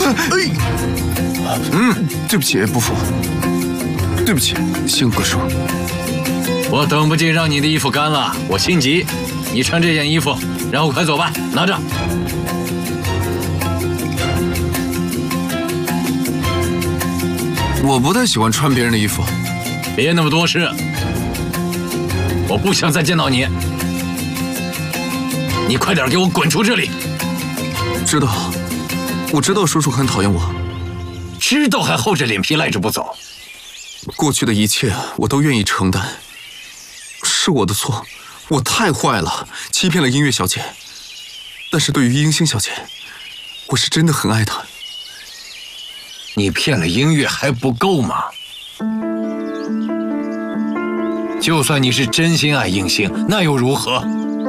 对不起，伯父，对不起，星河叔。 我等不及让你的衣服干了，我心急。你穿这件衣服，然后快走吧，拿着。 我不太喜欢穿别人的衣服。 别那么多事，我不想再见到你。你快点给我滚出这里！ 知道，我知道叔叔很讨厌我。 知道还厚着脸皮赖着不走。 过去的一切我都愿意承担，是我的错，我太坏了，欺骗了音乐小姐。但是对于英星小姐，我是真的很爱她。 你骗了音乐还不够吗？就算你是真心爱英星，那又如何？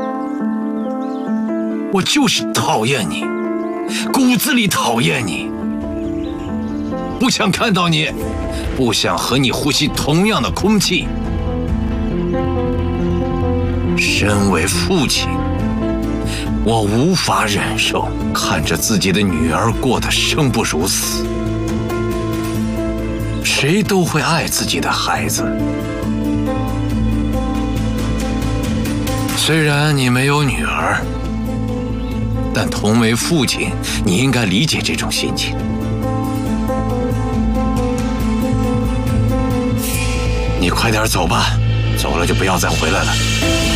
我就是讨厌你，骨子里讨厌你，不想看到你，不想和你呼吸同样的空气。身为父亲，我无法忍受看着自己的女儿过得生不如死。谁都会爱自己的孩子，虽然你没有女儿，但同为父亲，你应该理解这种心情。你快点走吧，走了就不要再回来了。